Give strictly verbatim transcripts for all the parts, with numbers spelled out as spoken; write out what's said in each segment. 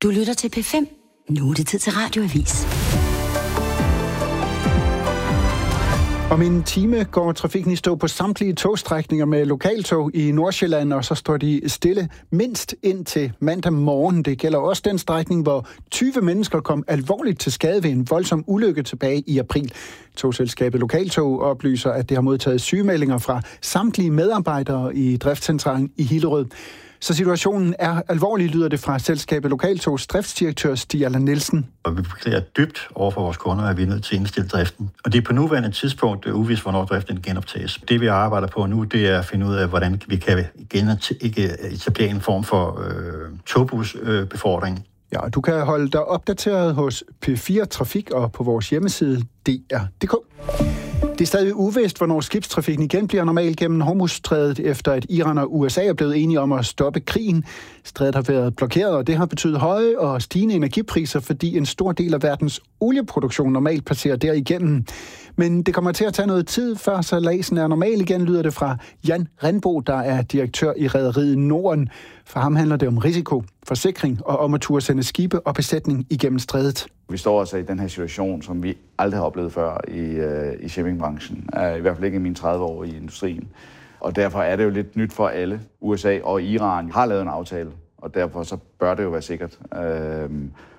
Du lytter til P fem. Nu er det tid til Radioavis. Om en time går trafikken i stå på samtlige togstrækninger med lokaltog i Nordsjælland, og så står de stille mindst indtil mandag morgen. Det gælder også den strækning, hvor tyve mennesker kom alvorligt til skade ved en voldsom ulykke tilbage i april. Togselskabet Lokaltog oplyser, at det har modtaget sygemeldinger fra samtlige medarbejdere i driftscentralen i Hillerød. Så situationen er alvorlig, lyder det fra selskabet Lokaltogs driftsdirektør Stig Allan Nielsen. Og vi beklager dybt over for vores kunder, at vi er nødt til at indstille driften. Og det er på nuværende tidspunkt uvist, hvornår driften genoptages. Det vi arbejder på nu, det er at finde ud af, hvordan vi kan etablere en form for øh, togbusbefordring. Øh, ja, du kan holde dig opdateret hos P fire Trafik og på vores hjemmeside D R punktum D K. Det er stadig uvist, hvornår skibstrafikken igen bliver normal gennem Hormuzstrædet, efter at Iran og U S A er blevet enige om at stoppe krigen. Strædet har været blokeret, og det har betydet høje og stigende energipriser, fordi en stor del af verdens olieproduktion normalt passerer derigennem. Men det kommer til at tage noget tid, før sejladsen er normal igen, lyder det fra Jan Rindbo, der er direktør i rederiet Norden. For ham handler det om risiko, forsikring og om at turde sende skibe og besætning igennem strædet. Vi står altså i den her situation, som vi aldrig har oplevet før i, øh, i shippingbranchen. Uh, I hvert fald ikke i mine tredive år i industrien. Og derfor er det jo lidt nyt for alle. U S A og Iran har lavet en aftale, og derfor så bør det jo være sikkert. Uh,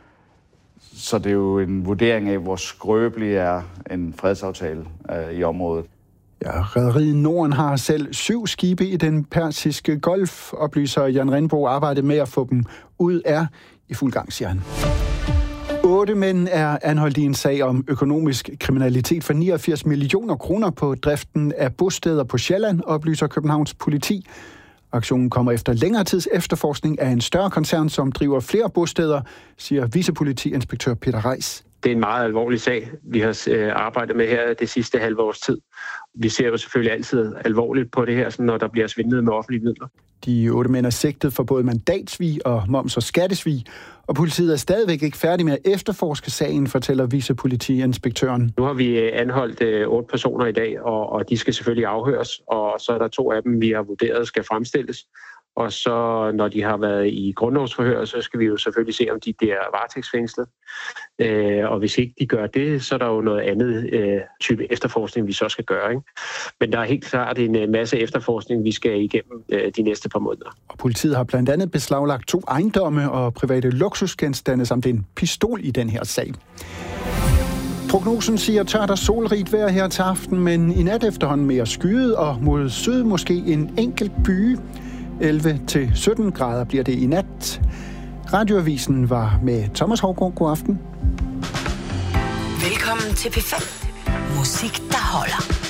så det er jo en vurdering af, hvor skrøbelig er en fredsaftale uh, i området. Ja, rederiet Norden har selv syv skibe i den persiske golf, oplyser Jan Rindbo. Arbejdet med at få dem ud er i fuld gang, siger han. Otte mænd er anholdt i en sag om økonomisk kriminalitet for niogfirs millioner kroner på driften af bosteder på Sjælland, oplyser Københavns politi. Aktionen kommer efter længere tids efterforskning af en større koncern, som driver flere bosteder, siger vicepolitiinspektør Peter Reis. Det er en meget alvorlig sag, vi har arbejdet med her det sidste halve års tid. Vi ser jo selvfølgelig altid alvorligt på det her, når der bliver svindlet med offentlige midler. De otte mænd er sigtet for både mandatsvig og moms- og skattesvig, og politiet er stadigvæk ikke færdig med at efterforske sagen, fortæller vicepolitiinspektøren. Nu har vi anholdt otte personer i dag, og, og de skal selvfølgelig afhøres, og så er der to af dem, vi har vurderet, skal fremstilles. Og så når de har været i grundlovsforhør, så skal vi jo selvfølgelig se, om de bliver varetægtsfængslet. Øh, og hvis ikke de gør det, så er der jo noget andet øh, type efterforskning, vi så skal gøre. Ikke? Men der er helt klart en masse efterforskning, vi skal igennem øh, de næste par måneder. Og politiet har blandt andet beslaglagt to ejendomme og private luksusgenstande samt en pistol i den her sag. Prognosen siger tørt og solrigt vejr her til aften, men i nat efterhånden mere skyet og mod syd måske en enkelt byge. elleve til sytten grader bliver det i nat. Radioavisen var med Thomas Haugaard. God aften. Velkommen til P fem. Musik, der holder.